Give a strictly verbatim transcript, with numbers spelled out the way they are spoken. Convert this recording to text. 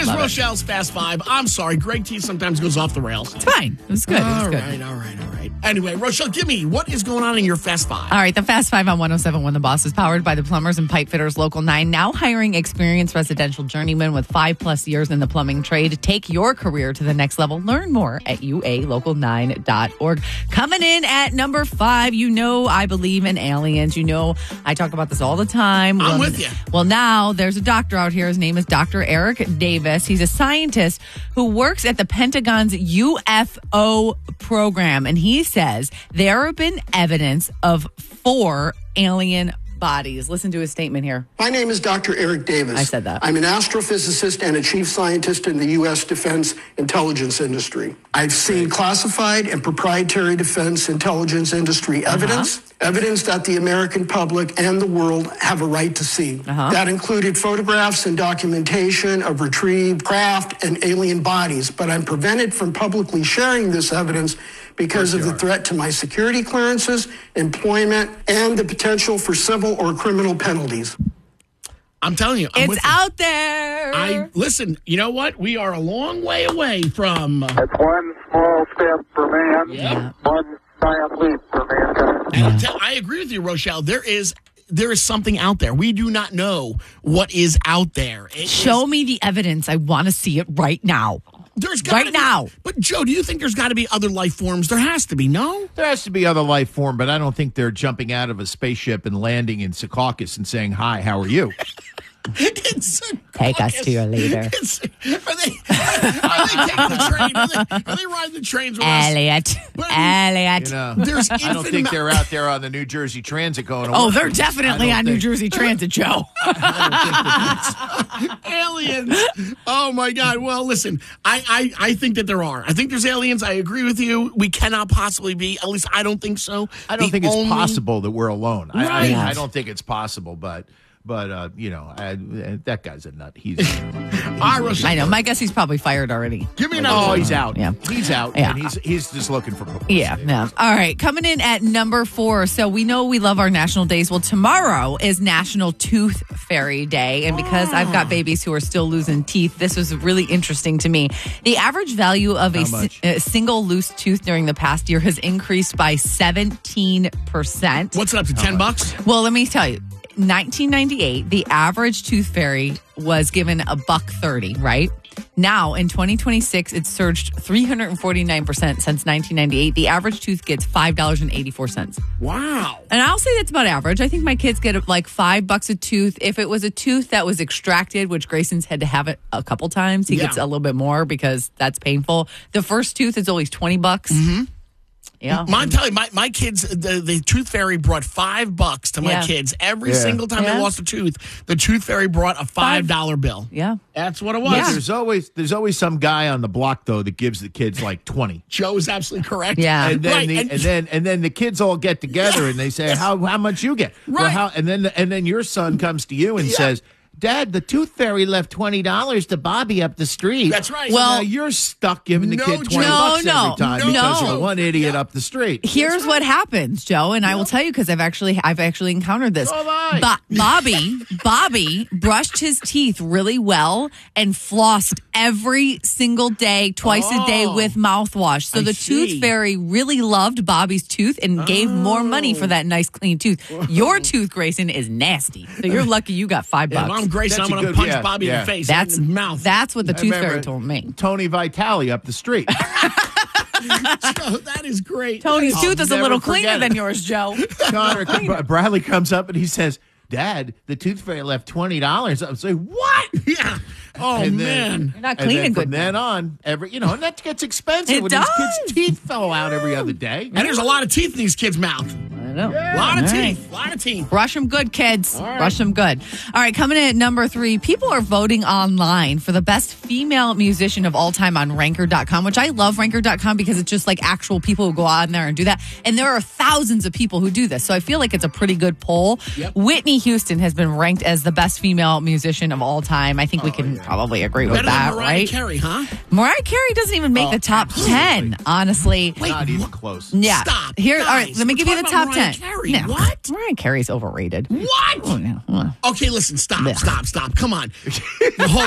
is Love Rochelle's Fast Five. I'm sorry, Greg T sometimes goes off the rails. It's fine. It was good. All it was good. right, all right, all right. Anyway, Rochelle, give me, what is going on in your Fast Five? All right, the Fast Five on one oh seven point one The Boss is powered by the Plumbers and Pipe Fitters Local nine, now hiring experienced residential journeymen with five plus years in the plumbing trade. Take your career to the next level. Learn more at U A local nine dot org. Coming in at number five, you know I believe in aliens. You know I talk about this all the time. I'm well, with you. Well, now there's a doctor out here. His name is Doctor Eric Davis. He's a scientist who works at the Pentagon's U F O program, and he says there have been evidence of four alien bodies. Listen to his statement here. My name is Doctor Eric Davis. I said that. I'm an astrophysicist and a chief scientist in the U S defense intelligence industry. I've seen classified and proprietary defense intelligence industry evidence, uh-huh. evidence that the American public and the world have a right to see. Uh-huh. That included photographs and documentation of retrieved craft and alien bodies, but I'm prevented from publicly sharing this evidence because of the threat to my security clearances, employment, and the potential for civil or criminal penalties. I'm telling you. I'm it's with you. out there. I Listen, you know what? We are a long way away from... That's one small step for man, Yeah. one giant leap for mankind. And tell- I agree with you, Rochelle. There is... There is something out there. We do not know what is out there. It Show is, me the evidence. I want to see it right now. There's gotta right be, now. But, Joe, do you think there's got to be other life forms? There has to be, no? There has to be other life form, but I don't think they're jumping out of a spaceship and landing in Secaucus and saying, hi, how are you? It's Take us to your leader. It's, are, they, are they taking the train? Are they, are they riding the trains with us? Elliot. But I mean, Elliot. You know, There's I don't infinite think amou- they're out there on the New Jersey Transit going to Oh, work. they're definitely I on don't New think- Jersey Transit, Joe. aliens. Oh my God. Well, listen, I, I, I think that there are. I think there's aliens. I agree with you. We cannot possibly be. At least I don't think so. I don't The think it's only- possible that we're alone. I, Right. I, I don't think it's possible, but but uh, you know, I, that guy's a nut. He's All right, Rochelle, I know. My guess he's probably fired already. give me another oh, one. he's out. Yeah. He's out, Yeah. and he's he's just looking for publicity. Yeah, yeah. All right. Coming in at number four. So we know we love our national days. Well, tomorrow is National Tooth Fairy Day. And because I've got babies who are still losing teeth, this was really interesting to me. The average value of a, How si- much? a single loose tooth during the past year has increased by seventeen percent. What's it up to? Ten bucks? Well, let me tell you. nineteen ninety-eight, the average tooth fairy was given a buck thirty, right? Now, in twenty twenty-six, it's surged three hundred forty-nine percent since nineteen ninety-eight. The average tooth gets five dollars and eighty-four cents. Wow. And I'll say that's about average. I think my kids get like five bucks a tooth. If it was a tooth that was extracted, which Grayson's had to have it a couple times, he Yeah. gets a little bit more because that's painful. The first tooth is always twenty bucks. Mm-hmm. Yeah. I'm telling you, my, my kids, the, the tooth fairy brought five bucks to my Yeah. kids. Every Yeah. single time Yeah. they lost a tooth, the tooth fairy brought a five dollar bill. Yeah. That's what it was. Yeah. There's always there's always some guy on the block though that gives the kids like twenty. Joe is absolutely correct. Yeah. And then, Right, the, and- and, then and then the kids all get together and they say, "How how much you get?" Well, Right. how, and then and then your son comes to you and Yeah. says, "Dad, the tooth fairy left twenty dollars to Bobby up the street." That's right. So Well- now you're stuck giving the No, kid twenty Joe. bucks No, every time no, because no. of the one idiot up the street. Here's what happens, Joe, and I will tell you because I've actually I've actually encountered this. So have I. Bo- Bobby, Bobby brushed his teeth really well and flossed every single day, twice a day Oh. with mouthwash. So I the see. tooth fairy really loved Bobby's tooth and gave more money for that nice clean tooth. Your tooth, Grayson, is nasty. So you're lucky you got five If bucks. I'm Grayson, That's I'm a going to good- punch yeah, Bobby in yeah. the face. That's in the mouth. that's what the I tooth remember fairy told me. Tony Vitale up the street. Joe, that is great. Tony's I'll tooth is a never little forget cleaner it. than yours, Joe. Connor Bradley comes up and he says, "Dad, the tooth fairy left twenty dollars." I'm saying, "What?" Yeah. Oh, And man. then, You're not and cleaning then good from then on, every you know, and that gets expensive It when does. these kids' teeth fell out every other day. And there's a lot of teeth in these kids' mouth. I know. A lot of All right. teeth. A lot of teeth. Brush them good, kids. right. Brush them good. All right, coming in at number three, people are voting online for the best female musician of all time on ranker dot com, which I love ranker dot com because it's just like actual people who go on there and do that. And there are thousands of people who do this. So I feel like it's a pretty good poll. Yep. Whitney Houston has been ranked as the best female musician of all time. I think we can probably agree with Better than that, Mariah right? Carey, huh? Mariah Carey doesn't even make Oh, the top absolutely. ten, honestly. Not even close. Yeah. Stop. Here, all right, Guys, let me we're give you the talking top about Mariah ten. Carey. No. What? Mariah Carey's overrated. What? Oh, yeah. Okay, listen, stop, Yeah. stop, stop. Come on. The whole